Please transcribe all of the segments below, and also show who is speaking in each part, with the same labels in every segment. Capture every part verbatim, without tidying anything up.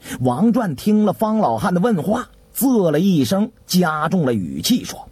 Speaker 1: 王传听了方老汉的问话，啧了一声，加重了语气说：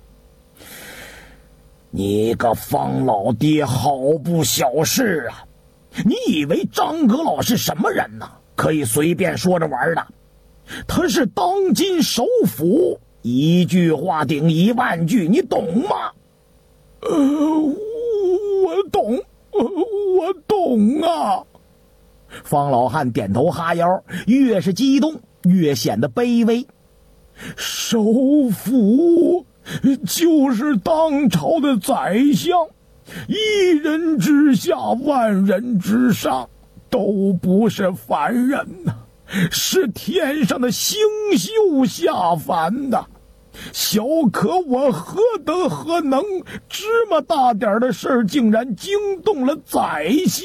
Speaker 1: 你个方老爹好不小事啊！你以为张阁老是什么人呢？可以随便说着玩的？他是当今首辅，一句话顶一万句，你懂吗？呃，我懂，我懂啊。方老汉点头哈腰，越是激动越显得卑微。首辅就是当朝的宰相，一人之下万人之上，都不是凡人呐、啊，是天上的星宿下凡的。小可我何德何能，芝麻大点的事竟然惊动了宰相。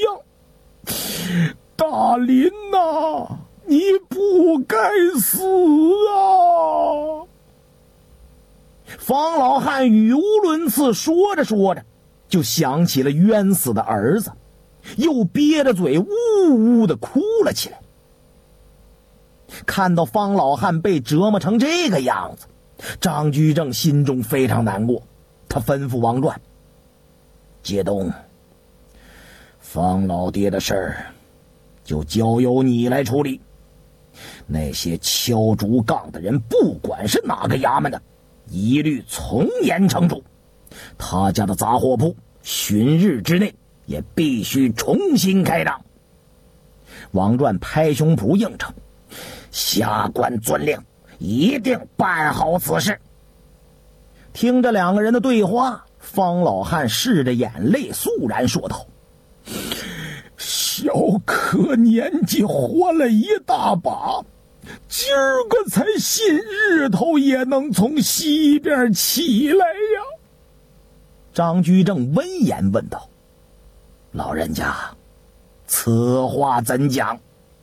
Speaker 1: 大林呐、啊，你不该死啊！方老汉语无伦次，说着说着就想起了冤死的儿子，又憋着嘴呜呜的哭了起来。看到方老汉被折磨成这个样子，张居正心中非常难过。他吩咐王传：解冻，方老爹的事儿就交由你来处理。那些敲竹杠的人，不管是哪个衙门的，一律从严惩处。他家的杂货铺旬日之内也必须重新开张。王传拍胸脯应承：下官遵令，一定办好此事。听着两个人的对话，方老汉拭着眼泪肃然说道：小可年纪活了一大把，今儿个才信日头也能从西边起来呀。张居正闻言问道：老人家，此话怎讲？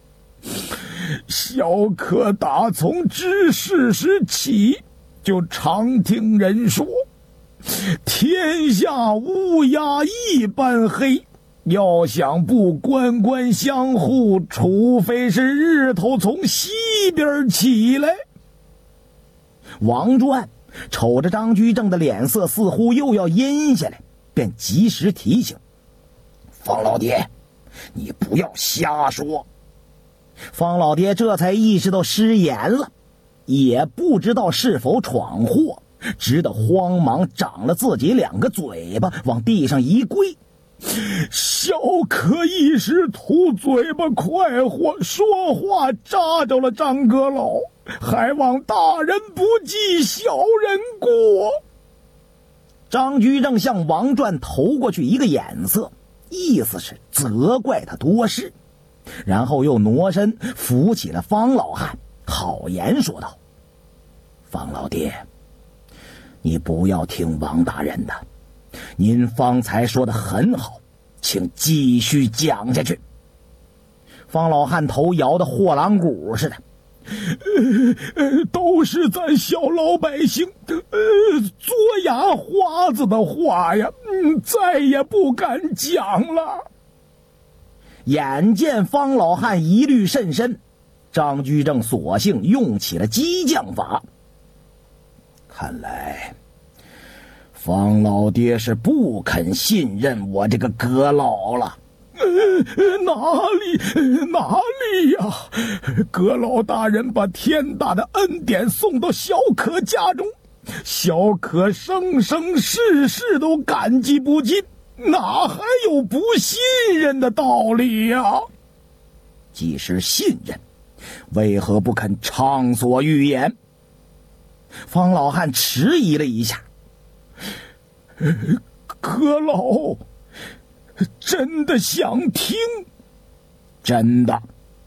Speaker 1: 小可打从知事时起，就常听人说，天下乌鸦一般黑，要想不官官相护，除非是日头从西边起来。王传瞅着张居正的脸色似乎又要阴下来，便及时提醒：方老爹，你不要瞎说。方老爹这才意识到失言了，也不知道是否闯祸，只得慌忙长了自己两个嘴巴，往地上一跪：小可一时图嘴巴快活，说话扎着了张阁老，还望大人不计小人过。张居正向王传投过去一个眼色，意思是责怪他多事，然后又挪身扶起了方老汉，好言说道：方老爹，你不要听王大人的，您方才说的很好，请继续讲下去。方老汉头摇得货郎鼓似的：呃呃，都是咱小老百姓呃做哑花子的话呀，嗯，再也不敢讲了。眼见方老汉疑虑甚深，张居正索性用起了激将法。看来方老爹是不肯信任我这个阁老了。呃，哪里哪里呀、啊！阁老大人把天大的恩典送到小可家中，小可生生世世都感激不尽，哪还有不信任的道理呀、啊？既是信任，为何不肯畅所欲言？方老汉迟疑了一下：呃、阁老真的想听？真的。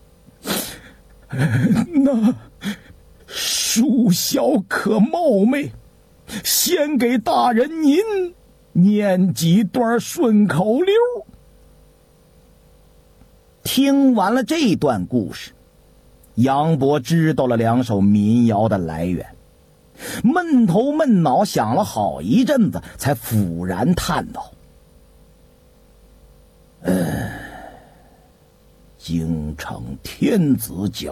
Speaker 1: 那恕小可冒昧，先给大人您念几段顺口溜。听完了这段故事，杨博知道了两首民谣的来源，闷头闷脑想了好一阵子，才俯然叹道：呃，京城天子脚